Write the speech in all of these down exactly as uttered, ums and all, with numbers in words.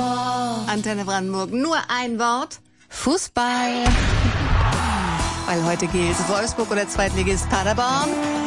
Antenne Brandenburg, nur ein Wort: Fußball. Weil heute gilt Wolfsburg oder Zweitligist Paderborn.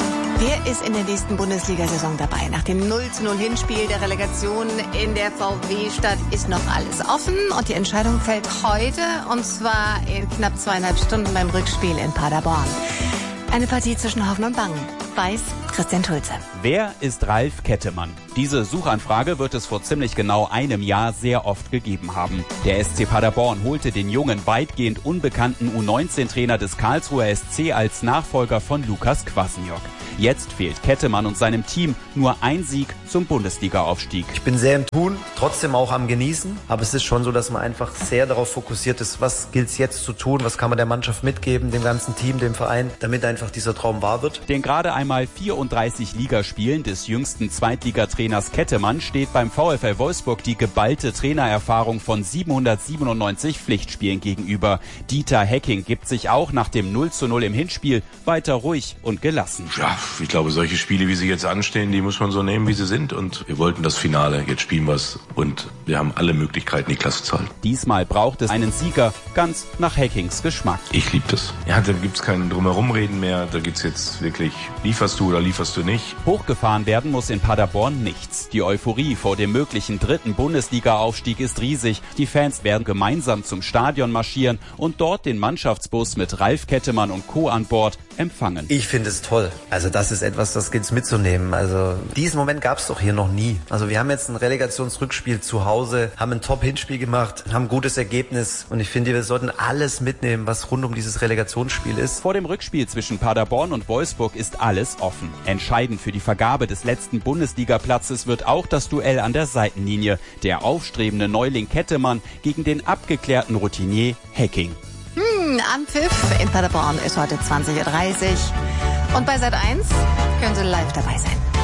Wer ist in der nächsten Bundesliga-Saison dabei? Nach dem null zu null Hinspiel der Relegation in der VW-Stadt ist noch alles offen und die Entscheidung fällt heute, und zwar in knapp zweieinhalb Stunden beim Rückspiel in Paderborn. Eine Partie zwischen Hoffen und Bangen. Weiß Christian Schulze. Wer ist Ralf Kettemann? Diese Suchanfrage wird es vor ziemlich genau einem Jahr sehr oft gegeben haben. Der S C Paderborn holte den jungen, weitgehend unbekannten U neunzehn Trainer des Karlsruher S C als Nachfolger von Lukas Kwasniok. Jetzt fehlt Kettemann und seinem Team nur ein Sieg zum Bundesliga-Aufstieg. Ich bin sehr im Tun, trotzdem auch am Genießen. Aber es ist schon so, dass man einfach sehr darauf fokussiert ist, was gilt es jetzt zu tun, was kann man der Mannschaft mitgeben, dem ganzen Team, dem Verein, damit einfach dieser Traum wahr wird. Den gerade einmal vierunddreißig Ligaspielen des jüngsten Zweitligatrainers Kettemann steht beim VfL Wolfsburg die geballte Trainererfahrung von siebenhundertsiebenundneunzig Pflichtspielen gegenüber. Dieter Hecking gibt sich auch nach dem null zu null im Hinspiel weiter ruhig und gelassen. Ja, ich glaube, solche Spiele, wie sie jetzt anstehen, die muss man so nehmen, wie sie sind. Und wir wollten das Finale, jetzt spielen wir es und wir haben alle Möglichkeiten, die Klasse zu halten. Diesmal braucht es einen Sieger, ganz nach Hackings Geschmack. Ich liebe das. Ja, da gibt's kein Drumherumreden mehr. Da geht's jetzt wirklich, lieferst du oder lieferst du nicht. Hochgefahren werden muss in Paderborn nichts. Die Euphorie vor dem möglichen dritten Bundesliga-Aufstieg ist riesig. Die Fans werden gemeinsam zum Stadion marschieren und dort den Mannschaftsbus mit Ralf Kettemann und Co. an Bord empfangen. Ich finde es toll. Also das ist etwas, das gilt's mitzunehmen. Also diesen Moment gab es doch hier noch nie. Also wir haben jetzt ein Relegationsrückspiel zu Hause, haben ein Top-Hinspiel gemacht, haben ein gutes Ergebnis und ich finde, wir sollten alles mitnehmen, was rund um dieses Relegationsspiel ist. Vor dem Rückspiel zwischen Paderborn und Wolfsburg ist alles offen. Entscheidend für die Vergabe des letzten Bundesliga-Platzes wird auch das Duell an der Seitenlinie. Der aufstrebende Neuling Kettemann gegen den abgeklärten Routinier Hecking. Hm, Anpfiff in Paderborn ist heute zwanzig Uhr dreißig. Und bei Sat eins können Sie live dabei sein.